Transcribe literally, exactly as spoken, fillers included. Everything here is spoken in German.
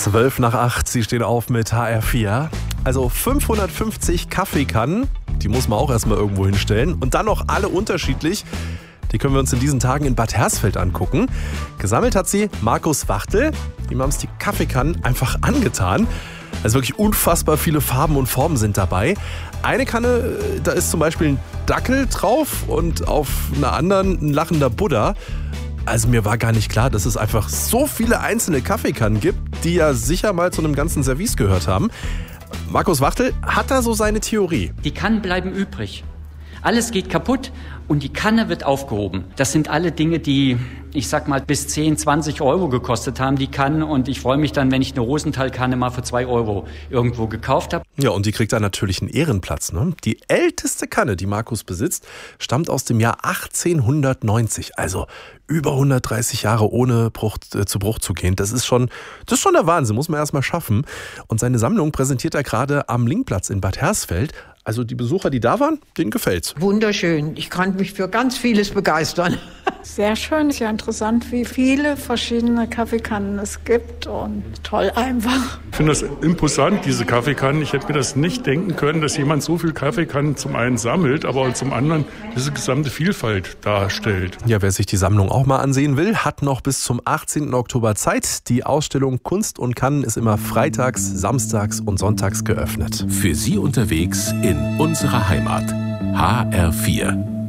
Zwölf nach acht, Sie stehen auf mit H R vier. Also fünfhundertfünfzig Kaffeekannen, die muss man auch erstmal irgendwo hinstellen. Und dann noch alle unterschiedlich. Die können wir uns in diesen Tagen in Bad Hersfeld angucken. Gesammelt hat sie Markus Wachtel. Ihm haben es die Kaffeekannen einfach angetan. Also wirklich unfassbar viele Farben und Formen sind dabei. Eine Kanne, da ist zum Beispiel ein Dackel drauf und auf einer anderen ein lachender Buddha. Also mir war gar nicht klar, dass es einfach so viele einzelne Kaffeekannen gibt, die ja sicher mal zu einem ganzen Service gehört haben. Markus Wachtel hat da so seine Theorie. Die Kannen bleiben übrig. Alles geht kaputt und die Kanne wird aufgehoben. Das sind alle Dinge, die, ich sag mal, bis zehn, zwanzig Euro gekostet haben, die Kannen. Und ich freue mich dann, wenn ich eine Rosenthal-Kanne mal für zwei Euro irgendwo gekauft habe. Ja, und die kriegt dann natürlich einen Ehrenplatz, ne? Die älteste Kanne, die Markus besitzt, stammt aus dem Jahr achtzehnhundertneunzig. Also über hundertdreißig Jahre ohne Bruch, äh, zu Bruch zu gehen. Das ist schon, das ist schon der Wahnsinn, muss man erst mal schaffen. Und seine Sammlung präsentiert er gerade am Linkplatz in Bad Hersfeld. Also die Besucher, die da waren, denen gefällt's. Wunderschön. Ich kann mich für ganz vieles begeistern. Sehr schön, ist ja interessant, wie viele verschiedene Kaffeekannen es gibt und toll einfach. Ich finde das imposant, diese Kaffeekannen. Ich hätte mir das nicht denken können, dass jemand so viel Kaffeekannen zum einen sammelt, aber auch zum anderen diese gesamte Vielfalt darstellt. Ja, wer sich die Sammlung auch mal ansehen will, hat noch bis zum achtzehnten Oktober Zeit. Die Ausstellung Kunst und Kannen ist immer freitags, samstags und sonntags geöffnet. Für Sie unterwegs in unserer Heimat. H R vier.